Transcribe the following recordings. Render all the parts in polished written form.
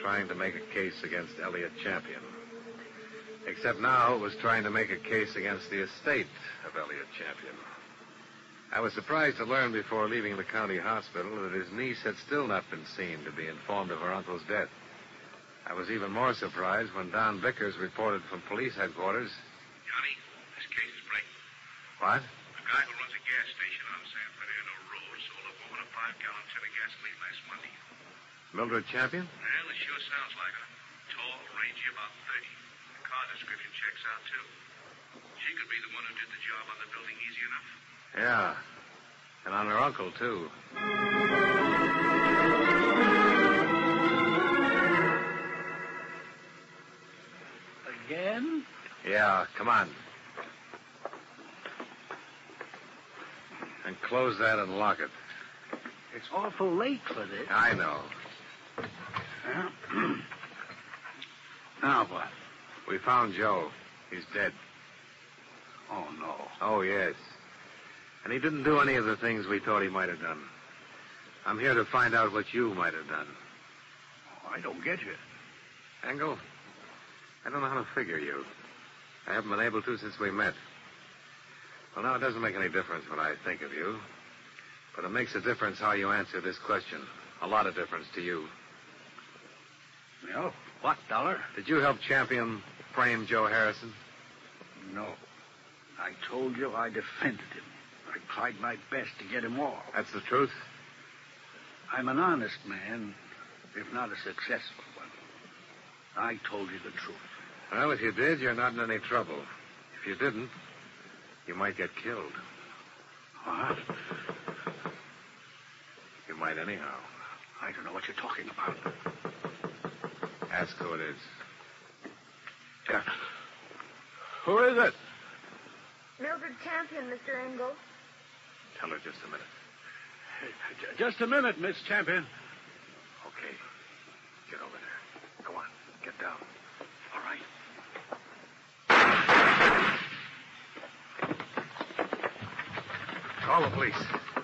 trying to make a case against Elliot Champion. Except now it was trying to make a case against the estate of Elliot Champion. I was surprised to learn before leaving the county hospital that his niece had still not been seen to be informed of her uncle's death. I was even more surprised when Don Vickers reported from police headquarters. Johnny, this case is breaking. What? A guy who runs a gas station on San Fernando Road sold a woman a 5-gallon tin of gasoline last Monday. Mildred Champion? Well, it sure sounds like her. Tall, rangy, about 30. The car description checks out, too. She could be the one who did the job on the building easy enough. Yeah. And on her uncle, too. Again? Yeah, come on. And close that and lock it. It's awful late for this. I know. Now what? We found Joe. He's dead. Oh, no. Oh, yes. And he didn't do any of the things we thought he might have done. I'm here to find out what you might have done. Oh, I don't get you. Engel, I don't know how to figure you. I haven't been able to since we met. Well, now, it doesn't make any difference what I think of you. But it makes a difference how you answer this question. A lot of difference to you. Well, what, Dollar? Did you help Champion frame Joe Harrison? No. I told you I defended him. I tried my best to get him off. That's the truth? I'm an honest man, if not a successful one. I told you the truth. Well, if you did, you're not in any trouble. If you didn't, you might get killed. What? You might anyhow. I don't know what you're talking about. Ask who it is. Who is it? Mildred Champion, Mr. Engel. Tell her just a minute. Just a minute, Miss Champion. Okay. Get over there. Go on. Get down. All right. Call the police.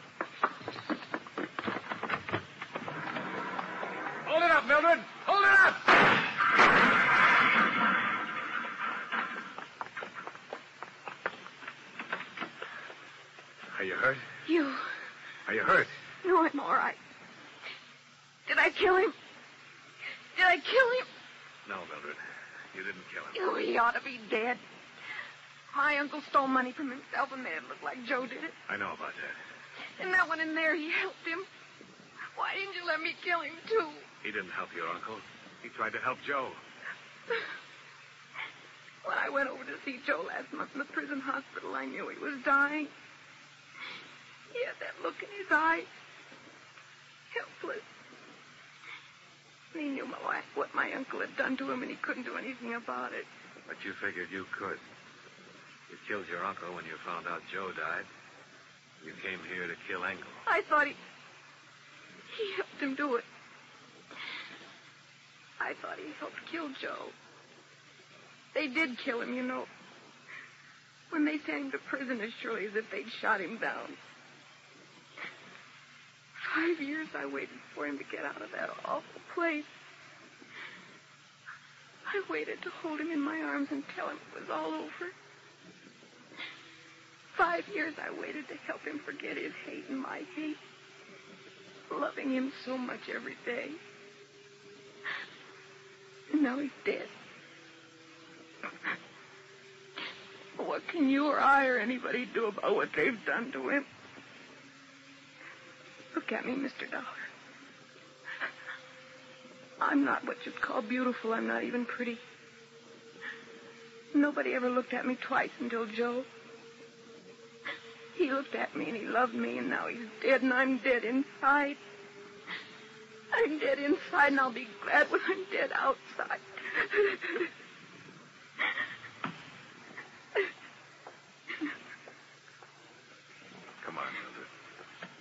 Hold it up, Mildred. Hold it up! Are you hurt? You. Are you hurt? No, I'm all right. Did I kill him? Did I kill him? No, Mildred. You didn't kill him. Oh, he ought to be dead. My uncle stole money from himself and made it look like Joe did it. I know about that. And that one in there, he helped him. Why didn't you let me kill him, too? He didn't help your uncle. He tried to help Joe. When I went over to see Joe last month in the prison hospital, I knew he was dying. He had that look in his eyes. Helpless. And he knew what my uncle had done to him, and he couldn't do anything about it. But you figured you could. You killed your uncle when you found out Joe died. You came here to kill Engel. I thought he helped him do it. I thought he helped kill Joe. They did kill him, you know. When they sent him to prison as surely as if they'd shot him down. 5 years I waited for him to get out of that awful place. I waited to hold him in my arms and tell him it was all over. 5 years I waited to help him forget his hate and my hate. Loving him so much every day. And now he's dead. What can you or I or anybody do about what they've done to him? Look at me, Mr. Dollar. I'm not what you'd call beautiful. I'm not even pretty. Nobody ever looked at me twice until Joe. He looked at me and he loved me, and now he's dead and I'm dead inside. I'm dead inside and I'll be glad when I'm dead outside.